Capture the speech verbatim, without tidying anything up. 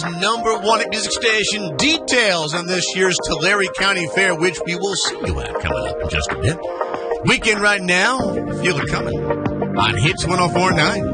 Number one music station. Details on this year's Tulare County Fair, which we will see you at coming up in just a bit. Weekend right now. Feel it coming on Hits one oh four point nine.